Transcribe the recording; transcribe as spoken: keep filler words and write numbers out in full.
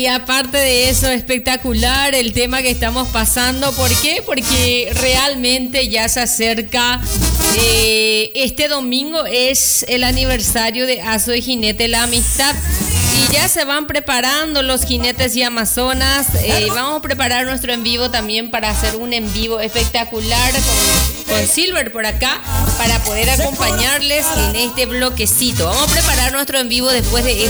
Y aparte de eso, espectacular el tema que estamos pasando. ¿Por qué? Porque realmente ya se acerca. Eh, este domingo es el aniversario de Aso de Jinete la Amistad. Y ya se van preparando los jinetes y amazonas. Eh, vamos a preparar nuestro en vivo también para hacer un en vivo espectacular con, con Silver por acá para poder acompañarles en este bloquecito. Vamos a preparar nuestro en vivo después de